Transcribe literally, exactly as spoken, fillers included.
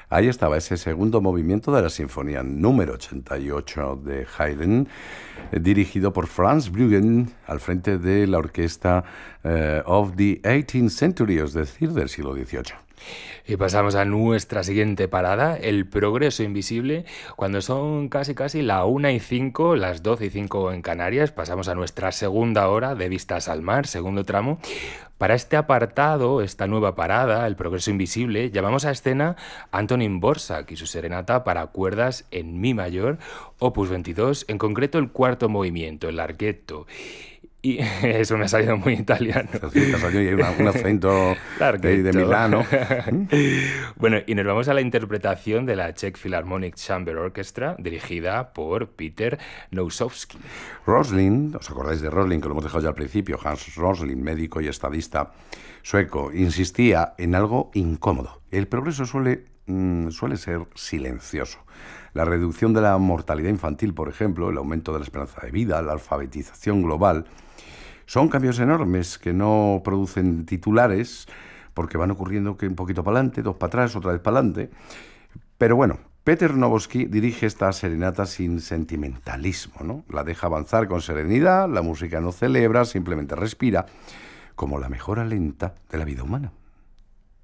Ahí estaba ese segundo movimiento de la sinfonía número ochenta y ocho de Haydn, eh, dirigido por Franz Bruggen, al frente de la orquesta eh, of the eighteenth century, es decir, del siglo dieciocho. Y pasamos a nuestra siguiente parada, el progreso invisible. Cuando son casi casi la una y cinco, las doce y cinco en Canarias, pasamos a nuestra segunda hora de Vistas al Mar, segundo tramo. Para este apartado, esta nueva parada, el progreso invisible, llamamos a escena Antonín Dvořák y su serenata para cuerdas en mi mayor, opus veintidós, en concreto el cuarto movimiento, el larghetto. Y eso me ha salido muy italiano. Sí, te salió ahí una- un acento de, de Milano. Bueno, y nos vamos a la interpretación de la Czech Philharmonic Chamber Orchestra, dirigida por Peter Nosowski. Rosling, ¿os acordáis de Rosling, que lo hemos dejado ya al principio? Hans Rosling, médico y estadista sueco, insistía en algo incómodo. El progreso suele, mm, suele ser silencioso. La reducción de la mortalidad infantil, por ejemplo, el aumento de la esperanza de vida, la alfabetización global, son cambios enormes que no producen titulares porque van ocurriendo que un poquito para adelante, dos para atrás, otra vez para adelante. Pero bueno, Peter Nosowski dirige esta serenata sin sentimentalismo, ¿no? La deja avanzar con serenidad, la música no celebra, simplemente respira, como la mejora lenta de la vida humana.